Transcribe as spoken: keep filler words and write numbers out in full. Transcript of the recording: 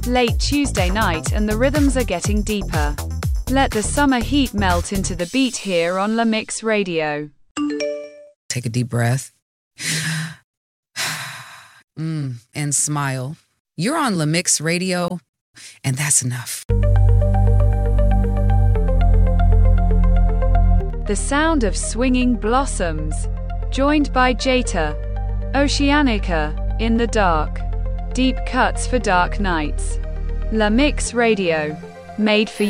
late Tuesday night, and the rhythms are getting deeper. Let the summer heat melt into the beat here on La Mix Radio. Take a deep breath. mm, and smile. You're on La Mix Radio, and that's enough. The sound of swinging blossoms, joined by Jeta, Oceanica, In the Dark. Deep cuts for dark nights. La Mix Radio, made for